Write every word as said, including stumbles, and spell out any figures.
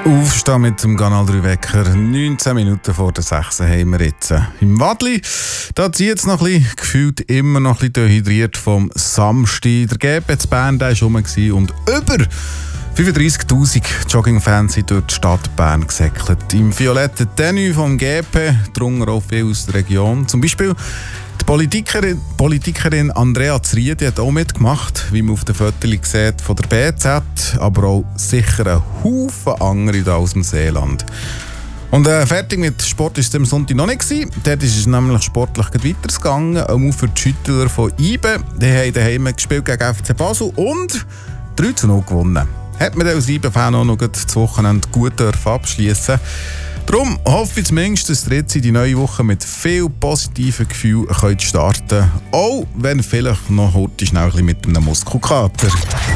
Aufstehen mit dem Kanal drei Wecker. neunzehn Minuten vor der sechs haben wir jetzt. Im Wadli, da zieht es noch ein bisschen, gefühlt immer noch ein bisschen dehydriert vom Samstag. Der G P in Bern war rum und über fünfunddreissigtausend Joggingfans sind durch die Stadt Bern gesäckelt. Im violetten Tenue vom G P, darunter auch viele aus der Region. Zum Beispiel die Politikerin, Politikerin Andrea Zriedi hat auch mitgemacht, wie man auf den Fotos sieht, von der B Z, aber auch sicher ein Haufen andere da aus dem Seeland. Und äh, fertig mit Sport war es am Sonntag noch nicht gewesen. Dort ist es nämlich sportlich weitergegangen, auch für die Schüttler von I B E. Die haben daheim gespielt gegen F C Basel und drei zu null gewonnen. Hat man als I B E-Fan auch noch das Wochenende gut abschließen. Darum hoffe ich zumindest, dass ihr jetzt in die neue Woche mit viel positiven Gefühlen starten könnt. Auch wenn vielleicht noch heute schnell ein bisschen mit einem Muskelkater.